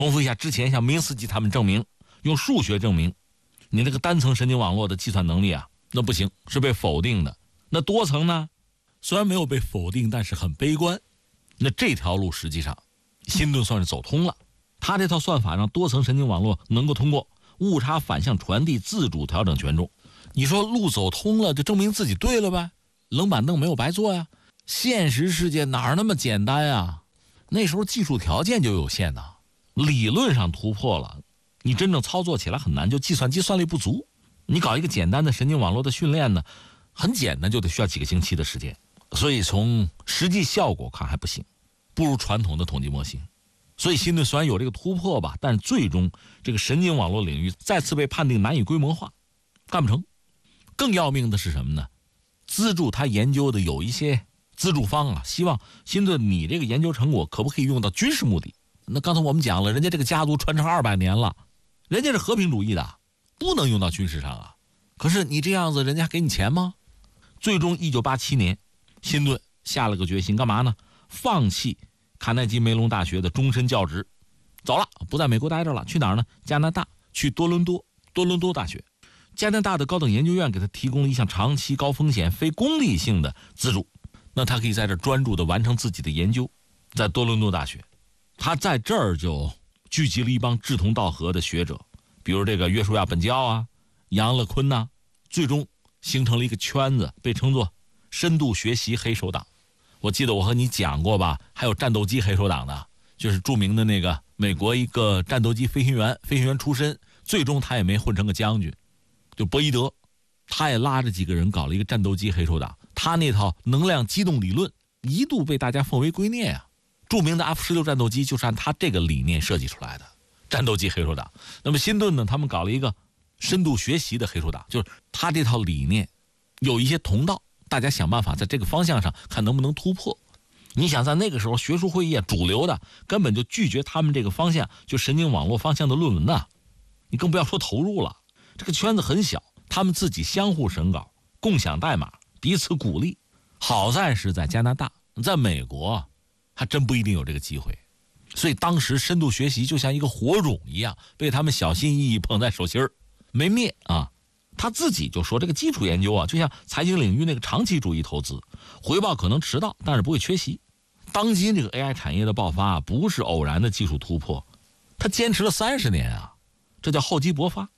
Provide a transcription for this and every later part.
重复一下之前像明斯基他们证明，用数学证明你那个单层神经网络的计算能力啊，那不行，是被否定的。那多层呢，虽然没有被否定，但是很悲观。那这条路实际上辛顿算是走通了，他这套算法让多层神经网络能够通过误差反向传递自主调整权重。你说路走通了，就证明自己对了呗，冷板凳没有白坐呀。现实世界哪儿那么简单啊？那时候技术条件就有限呐，理论上突破了，你真正操作起来很难，就计算机算力不足。你搞一个简单的神经网络的训练呢，很简单，就得需要几个星期的时间。所以从实际效果看还不行，不如传统的统计模型。所以辛顿虽然有这个突破吧，但是最终这个神经网络领域再次被判定难以规模化，干不成。更要命的是什么呢？资助他研究的有一些资助方啊，希望辛顿你这个研究成果可不可以用到军事目的？那刚才我们讲了，人家这个家族传承200年了，人家是和平主义的，不能用到军事上啊。可是你这样子，人家给你钱吗？最终1987年，辛顿下了个决心，干嘛呢？放弃卡耐基梅隆大学的终身教职，走了，不在美国待着了，去哪儿呢？加拿大，去多伦多大学。加拿大的高等研究院给他提供了一项长期高风险非公立性的资助，那他可以在这专注地完成自己的研究。在多伦多大学，他在这儿就聚集了一帮志同道合的学者，比如这个约书亚本教啊、杨乐坤呐，最终形成了一个圈子，被称作深度学习黑手党。我记得我和你讲过吧，还有战斗机黑手党的，就是著名的那个美国一个战斗机飞行员出身，最终他也没混成个将军，就博伊德，他也拉着几个人搞了一个战斗机黑手党。他那套能量机动理论一度被大家奉为圭臬啊。著名的 F-16战斗机就是按他这个理念设计出来的战斗机黑手党。那么辛顿呢，他们搞了一个深度学习的黑手党，就是他这套理念有一些同道，大家想办法在这个方向上看能不能突破。你想在那个时候学术会议主流的根本就拒绝他们这个方向，就神经网络方向的论文呐，你更不要说投入了。这个圈子很小，他们自己相互审稿，共享代码，彼此鼓励。好在是在加拿大，在美国还真不一定有这个机会。所以当时深度学习就像一个火种一样，被他们小心翼翼捧在手心儿，没灭啊。他自己就说，这个基础研究啊，就像财经领域那个长期主义投资，回报可能迟到，但是不会缺席。当今这个 AI 产业的爆发不是偶然的技术突破，他坚持了30年啊，这叫厚积薄发。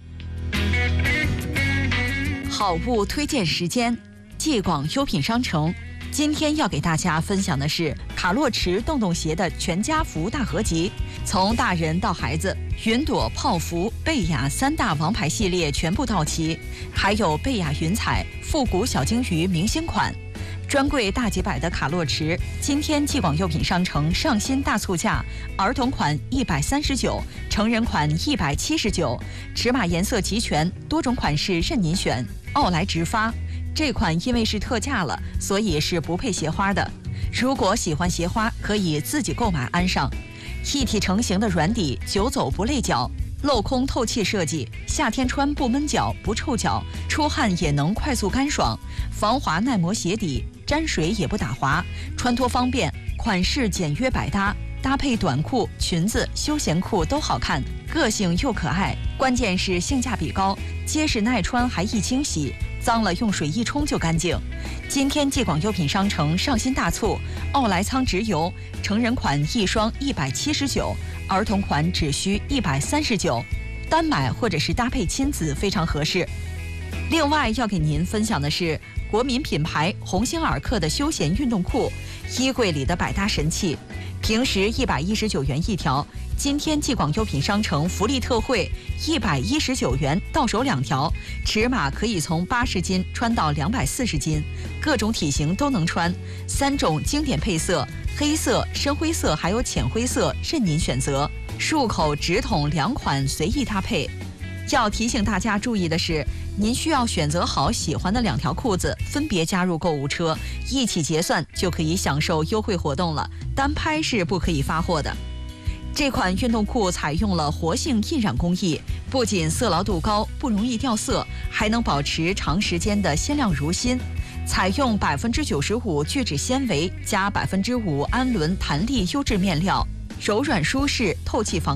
好物推荐时间，继广优品商城今天要给大家分享的是卡洛驰洞洞鞋的全家福大合集，从大人到孩子，云朵、泡芙、贝雅3大王牌系列全部到齐，还有贝雅云彩、复古小金鱼明星款。专柜大几百的卡洛驰，今天继广优品商城上新大促价，儿童款139，成人款179，尺码颜色齐全，多种款式任您选。奥莱直发，这款因为是特价了，所以是不配鞋花的。如果喜欢鞋花，可以自己购买安上。一体成型的软底，久走不累脚。镂空透气设计，夏天穿不闷脚不臭脚，出汗也能快速干爽。防滑耐磨鞋底，沾水也不打滑，穿脱方便，款式简约百搭，搭配短裤、裙子、休闲裤都好看，个性又可爱。关键是性价比高，结实耐穿还易清洗，脏了用水一冲就干净。今天继广优品商城上新大促，奥莱苍直邮，成人款一双179，儿童款只需139，单买或者是搭配亲子非常合适。另外要给您分享的是国民品牌鸿星尔克的休闲运动裤，衣柜里的百搭神器，平时119元一条，今天继广优品商城福利特惠，119元到手2条，尺码可以从80斤穿到240斤，各种体型都能穿，3种经典配色，黑色、深灰色还有浅灰色任您选择，束口、直筒2款随意搭配。要提醒大家注意的是，您需要选择好喜欢的2条裤子，分别加入购物车，一起结算就可以享受优惠活动了，单拍是不可以发货的。这款运动裤采用了活性印染工艺，不仅色牢度高，不容易掉色，还能保持长时间的鲜亮如新。采用95%聚酯纤维加5%氨纶弹力优质面料，柔软舒适，透气防